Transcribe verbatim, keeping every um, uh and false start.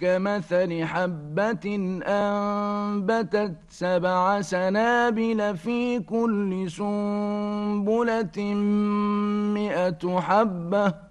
كمثل حبة أنبتت سبع سنابل في كل سنبلة مئة حبة